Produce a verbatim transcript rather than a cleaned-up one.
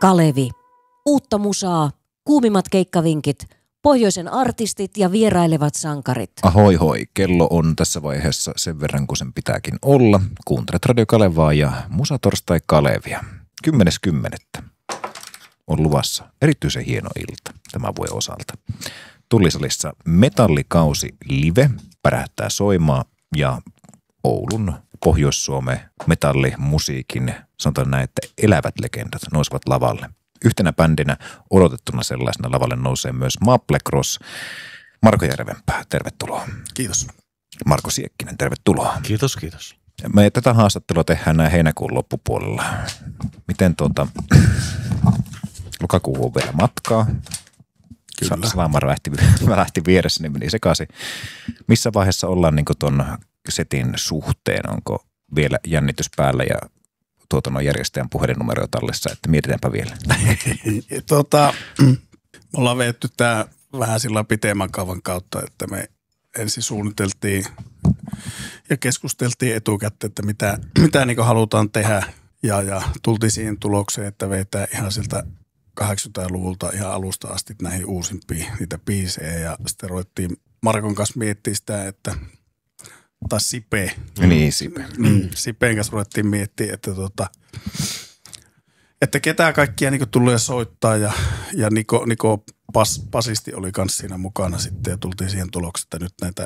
Kalevi. Uutta musaa, kuumimmat keikkavinkit, pohjoisen artistit ja vierailevat sankarit. Ahoi hoi, kello on tässä vaiheessa sen verran kuin sen pitääkin olla. Kuuntelet Radio Kalevaa ja Musatorstai Kalevia. Kymmenes kymmenettä on luvassa erityisen hieno ilta tämän vuoden osalta. Tullisalissa metallikausi live pärähtää soimaa ja Oulun Pohjois-Suomen metallimusiikin, sanotaan näin, että elävät legendat nousevat lavalle. Yhtenä bändinä odotettuna sellaisena lavalle nousee myös Maple Cross. Marko Järvenpää, tervetuloa. Kiitos. Marko Siekkinen, tervetuloa. Kiitos, kiitos. Me tätä haastattelua tehdään näin heinäkuun loppupuolella. Miten tuota, lokakuu on vielä matkaa. Kyllä. Salama lähti, lähti vieressä, niin meni sekaisin. Missä vaiheessa ollaan niin tuon setin suhteen? Onko vielä jännitys päällä ja tuotannon järjestäjän puhelinnumero tallessa, että mietitäänpä vielä. tota, me ollaan veetty tämä vähän sillä pitemmän kaavan kautta, että me ensin suunniteltiin ja keskusteltiin etukäteen, että mitä, mitä niin halutaan tehdä ja, ja tultiin siihen tulokseen, että vetää ihan siltä kahdeksankymmentäluvulta ihan alusta asti näihin uusimpiin niitä biisejä ja sitten ruvettiin Markon kanssa miettiä sitä, että tai Sipe. Niin, Sipe. Mm, Sipeen kanssa ruvettiin miettiä, että, tota, että ketä kaikkia niin tulee soittaa ja, ja Niko, Niko Pas, Pasisti oli kanssa siinä mukana sitten ja tultiin siihen tulokseen, että nyt näitä